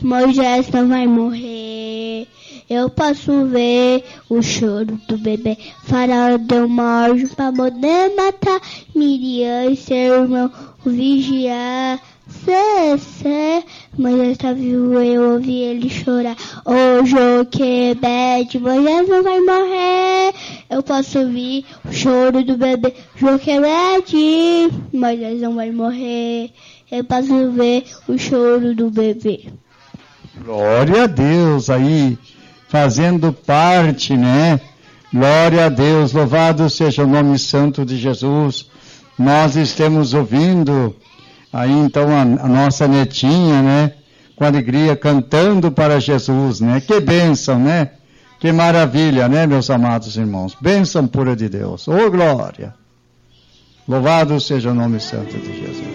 Moisés não vai morrer. Eu posso ver o choro do bebê. Faraó deu uma ordem para poder matar Miriam e seu irmão vigiar. Moisés tá vivo, eu ouvi ele chorar. Ô Joquebede, Moisés não vai morrer. Eu posso ouvir o choro do bebê. Joquebede, Moisés não vai morrer. Eu posso ver o choro do bebê. Glória a Deus aí, fazendo parte, né? Glória a Deus, louvado seja o nome santo de Jesus. Nós estamos ouvindo aí então a nossa netinha, né? Com alegria, cantando para Jesus, né? Que bênção, né? Que maravilha, né, meus amados irmãos? Bênção pura de Deus. Ô glória! Louvado seja o nome santo de Jesus.